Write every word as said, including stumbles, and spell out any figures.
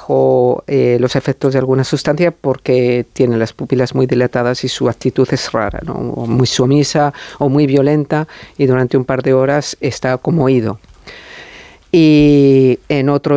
bajo eh, los efectos de alguna sustancia porque tiene las pupilas muy dilatadas y su actitud es rara, ¿no? O muy sumisa o muy violenta, y durante un par de horas está como ido. Y en otro